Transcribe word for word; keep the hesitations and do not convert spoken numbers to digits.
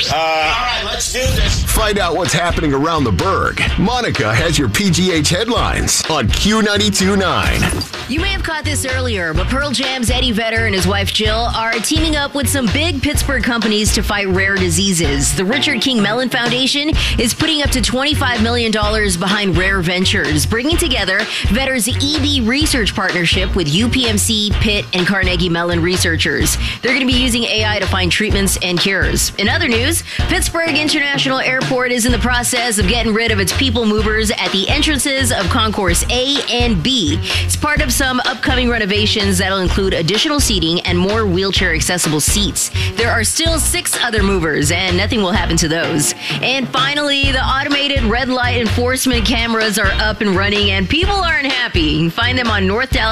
Uh, All right, let's do this. Find out what's happening around the Berg. Monica has your P G H headlines on Q ninety-two point nine. You may have caught this earlier, but Pearl Jam's Eddie Vedder and his wife Jill are teaming up with some big Pittsburgh companies to fight rare diseases. The Richard King Mellon Foundation is putting up to twenty-five million dollars behind Rare Ventures, bringing together Vedder's E B research partnership with U P M C, Pitt, and Carnegie Mellon researchers. They're going to be using A I to find treatments and cures. In other news, Pittsburgh International Airport is in the process of getting rid of its people movers at the entrances of Concourse A and B. It's part of some upcoming renovations that'll include additional seating and more wheelchair accessible seats. There are still six other movers, and nothing will happen to those. And finally, the automated red light enforcement cameras are up and running, and people aren't happy. You can find them on North Dallas